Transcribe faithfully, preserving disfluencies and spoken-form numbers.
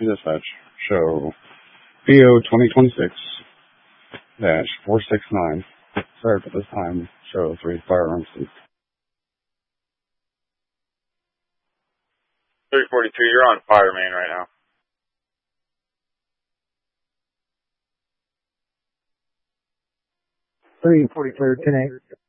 Dispatch. Show B O twenty twenty-six dash four six nine. Sorry for this time. Show three firearms. three forty-two, you're on fire main right now. three forty-two, ten eight.